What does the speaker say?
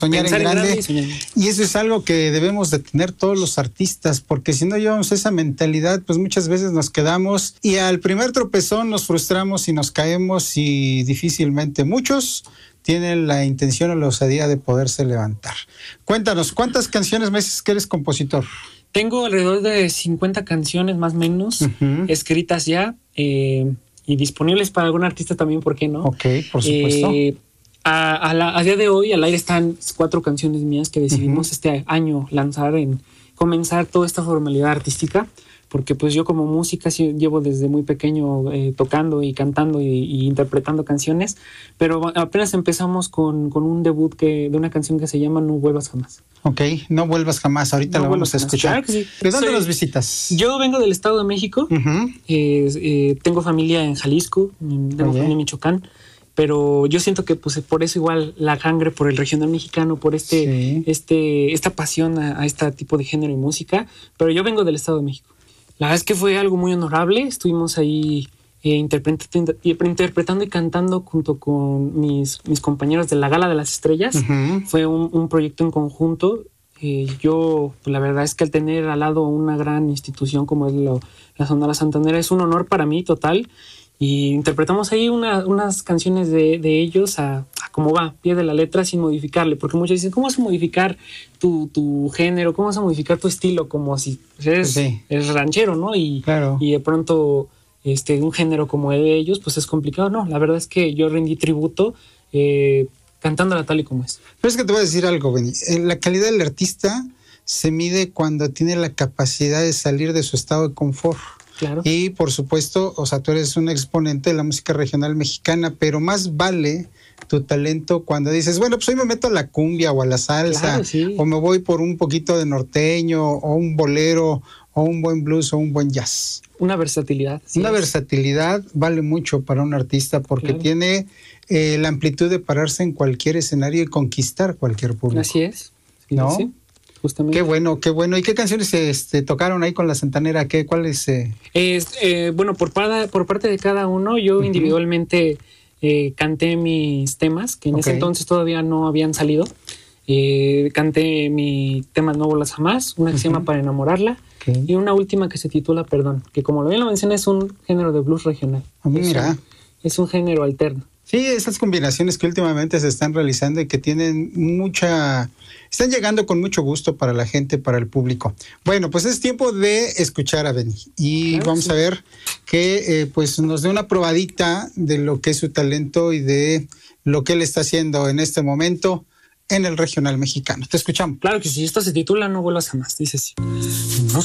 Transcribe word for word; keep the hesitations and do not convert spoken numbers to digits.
Soñar en grande, grande y, soñar. Y eso es algo que debemos de tener todos los artistas, porque si no llevamos esa mentalidad, pues muchas veces nos quedamos y al primer tropezón nos frustramos y nos caemos y difícilmente muchos tienen la intención o la osadía de poderse levantar. Cuéntanos, ¿cuántas canciones me dices que eres compositor? Tengo alrededor de cincuenta canciones más o menos uh-huh. escritas ya eh, y disponibles para algún artista también, ¿por qué no? Ok, por supuesto. Eh, A, a, la, a día de hoy al aire están cuatro canciones mías que decidimos uh-huh. este año lanzar, en comenzar toda esta formalidad artística, porque pues yo como música sí llevo desde muy pequeño eh, tocando y cantando y, y interpretando canciones, pero apenas empezamos con, con un debut que, de una canción que se llama No Vuelvas Jamás. Ok, No Vuelvas Jamás, ahorita no la vamos a escuchar. Claro que sí. ¿De dónde Soy, los visitas? Yo vengo del Estado de México, uh-huh. eh, eh, tengo familia en Jalisco, tengo okay. familia en Michoacán, pero yo siento que pues por eso igual la sangre por el regional mexicano, por este, sí. este, esta pasión a, a este tipo de género y música, pero yo vengo del Estado de México. La verdad es que fue algo muy honorable, estuvimos ahí eh, interpretando, interpretando y cantando junto con mis, mis compañeros de la Gala de las Estrellas, uh-huh. fue un, un proyecto en conjunto. Eh, yo, pues, la verdad es que al tener al lado una gran institución como es lo, la Sonora Santanera, es un honor para mí total. Y interpretamos ahí una, unas canciones de, de ellos a, a cómo va, pie de la letra, sin modificarle. Porque muchos dicen, ¿cómo vas a modificar tu, tu género? ¿Cómo vas a modificar tu estilo? Como si eres, sí. eres ranchero, ¿no? Y, claro. y de pronto este, un género como el de ellos, pues es complicado. No, la verdad es que yo rendí tributo eh, cantándola tal y como es. Pero es que te voy a decir algo, Benny. La calidad del artista se mide cuando tiene la capacidad de salir de su estado de confort. Claro. Y por supuesto, o sea, tú eres un exponente de la música regional mexicana, pero más vale tu talento cuando dices, bueno, pues hoy me meto a la cumbia o a la salsa, claro, sí. o me voy por un poquito de norteño, o un bolero, o un buen blues, o un buen jazz. Una versatilidad. Sí Una es. versatilidad vale mucho para un artista porque claro. tiene eh, la amplitud de pararse en cualquier escenario y conquistar cualquier público. Así es. Sí, ¿no? Sí. Justamente. Qué bueno, qué bueno. ¿Y qué canciones este, tocaron ahí con la Santanera? ¿Qué, ¿Cuáles? Eh? Es, eh, bueno, por, para, por parte de cada uno, yo uh-huh. individualmente eh, canté mis temas, que en okay. ese entonces todavía no habían salido. Eh, canté mi tema No Vuelvas Jamás, una que uh-huh. se llama Para Enamorarla, okay. y una última que se titula Perdón, que como bien lo mencioné es un género de blues regional. A mí, es mira. Un, es un género alterno. Sí, esas combinaciones que últimamente se están realizando y que tienen mucha... Están llegando con mucho gusto para la gente, para el público. Bueno, pues es tiempo de escuchar a Benny. Y claro, vamos sí. a ver que eh, pues nos dé una probadita de lo que es su talento y de lo que él está haciendo en este momento en el regional mexicano. Te escuchamos. Claro que sí, esto se titula No Vuelvas Jamás, dice así. No